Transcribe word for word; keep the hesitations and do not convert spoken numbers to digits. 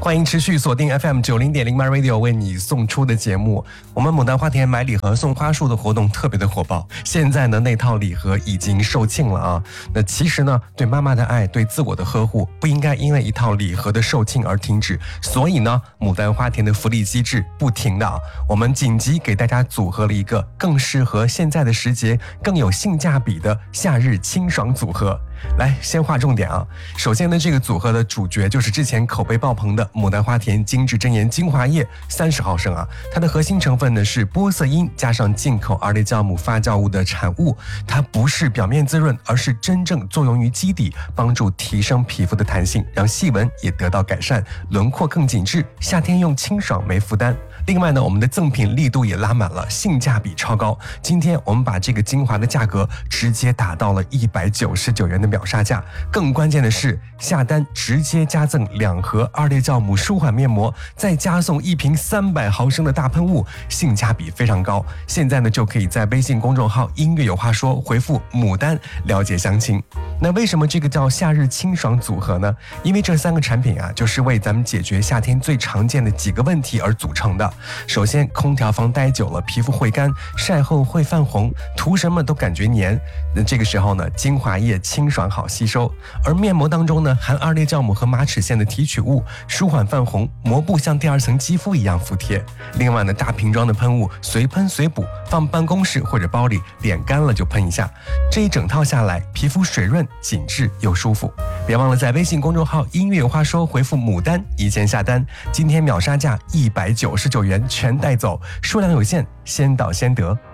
欢迎持续锁定 F M 九零点零 My Radio 为你送出的节目。我们牡丹花田买礼盒送花束的活动特别的火爆，现在呢那套礼盒已经售罄了啊。那其实呢，对妈妈的爱，对自我的呵护，不应该因为一套礼盒的售罄而停止。所以呢，牡丹花田的福利机制不停的啊，我们紧急给大家组合了一个更适合现在的时节、更有性价比的夏日清爽组合。来，先划重点啊。首先呢，这个组合的主角就是之前口碑爆棚的牡丹花田精致真颜精华液三十毫升啊。它的核心成分呢是玻色因加上进口二裂酵母发酵物的产物，它不是表面滋润，而是真正作用于基底，帮助提升皮肤的弹性，让细纹也得到改善，轮廓更紧致，夏天用清爽没负担。另外呢，我们的赠品力度也拉满了，性价比超高。今天我们把这个精华的价格直接打到了一百九十九元的秒杀价，更关键的是下单直接加赠两盒二裂酵母舒缓面膜，再加送一瓶三百毫升的大喷雾，性价比非常高。现在呢就可以在微信公众号音乐有话说回复牡丹了解详情。那为什么这个叫夏日清爽组合呢？因为这三个产品啊，就是为咱们解决夏天最常见的几个问题而组成的。首先，空调房待久了，皮肤会干，晒后会泛红，涂什么都感觉黏。那这个时候呢，精华液清爽好吸收，而面膜当中呢，含二裂酵母和马齿苋的提取物，舒缓泛红，膜布像第二层肌肤一样服帖。另外呢，大瓶装的喷雾随喷随补，放办公室或者包里，脸干了就喷一下。这一整套下来，皮肤水润、紧致又舒服。别忘了在微信公众号音乐有话说回复牡丹一键下单，今天秒杀价一百九十九元全带走，数量有限，先到先得。